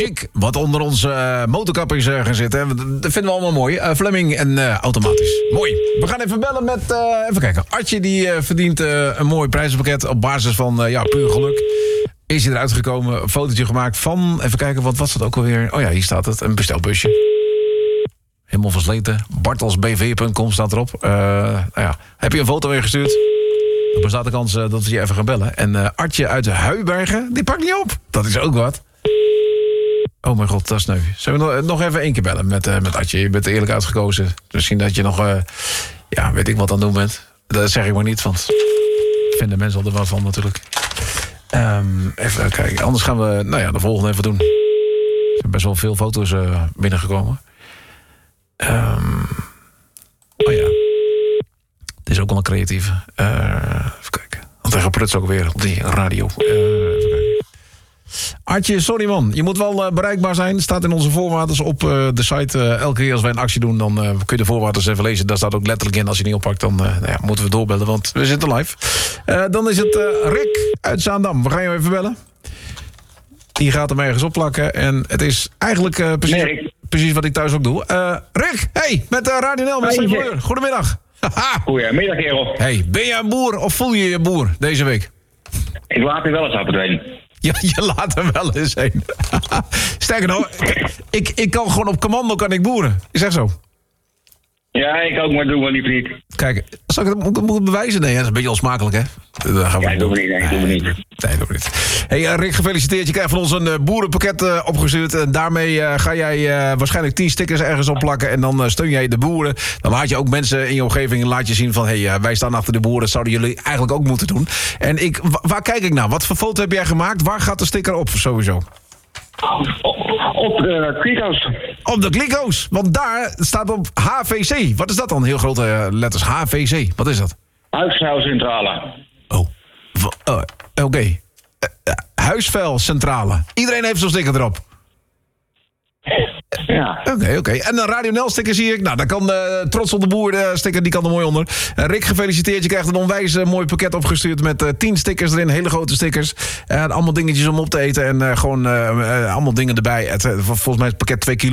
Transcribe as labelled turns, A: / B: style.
A: muziek wat onder onze motorkap is gaan zitten. Dat vinden we allemaal mooi. Fleming en automatisch. Mooi. We gaan even bellen met, even kijken. Artje die verdient een mooi prijzenpakket op basis van puur geluk. Is hij eruit gekomen, een fotootje gemaakt van, even kijken, wat was dat ook alweer? Oh ja, hier staat het, een bestelbusje. Helemaal versleten. bartelsbv.com staat erop. Heb je een foto ingestuurd? Dan bestaat de kans dat we je even gaan bellen. En Artje uit Huibergen, die pakt niet op. Dat is ook wat. Oh mijn god, dat is sneu. Zullen we nog even één keer bellen met Artje? Je bent eerlijk uitgekozen. Misschien dat je nog, weet ik wat aan het doen bent. Dat zeg ik maar niet, want vinden mensen al er wat van natuurlijk. Even kijken, anders gaan we de volgende even doen. Er zijn best wel veel foto's binnengekomen. Het is ook wel een creatieve. Even kijken. Want hij geprutst ook weer op die radio. Even kijken. Artje, sorry man. Je moet wel bereikbaar zijn. Staat in onze voorwaarden op de site. Elke keer als wij een actie doen, dan kun je de voorwaarden even lezen. Daar staat ook letterlijk in. Als je niet oppakt, dan moeten we doorbellen. Want we zitten live. Dan is het Rick uit Zaandam. We gaan jou even bellen. Die gaat hem ergens opplakken. En het is eigenlijk precies wat ik thuis ook doe. Rick, hey, met Radio NL, met Stijn van Leur. Goedemiddag.
B: Goedemiddag, kerel.
A: Hey, ben jij een boer of voel je je boer deze week?
B: Ik laat er wel eens af het heen.
A: Ja, je laat er wel eens heen. Sterker nog, ik kan gewoon op commando kan ik boeren. Is echt zo?
B: Ja, ik ook, maar doe wel liever niet.
A: Kijk, zal ik het moet bewijzen? Nee, dat is een beetje onsmakelijk, hè?
B: Dat doen we niet. Nee, doen we niet.
A: Nee, doen we niet. Hey, Rick, gefeliciteerd. Je krijgt van ons een boerenpakket opgestuurd. En daarmee ga jij waarschijnlijk 10 stickers ergens opplakken. En dan steun jij de boeren. Dan laat je ook mensen in je omgeving zien van... wij staan achter de boeren. Dat zouden jullie eigenlijk ook moeten doen. En waar kijk ik naar? Wat voor foto heb jij gemaakt? Waar gaat de sticker op, sowieso?
B: Op de kliko's.
A: Op de kliko's, want daar staat op HVC. Wat is dat dan? Heel grote letters. HVC, wat is dat?
B: Huisvuilcentrale.
A: Oh, oké. Huisvuilcentrale. Iedereen heeft zo'n sticker erop.
B: Ja.
A: Oké. En een Radio NL sticker zie ik. Nou, daar kan Trots op de Boer sticker, die kan er mooi onder. Rick, gefeliciteerd. Je krijgt een onwijs mooi pakket opgestuurd met 10 stickers erin. Hele grote stickers. Allemaal dingetjes om op te eten. En allemaal dingen erbij. Volgens mij is het pakket 2 kilo.